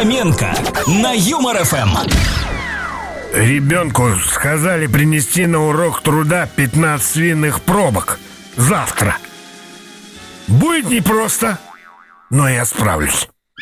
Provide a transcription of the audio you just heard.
Фоменко на Юмор ФМ. Ребенку сказали принести на урок труда 15 свиных пробок завтра. Будет непросто, но я справлюсь.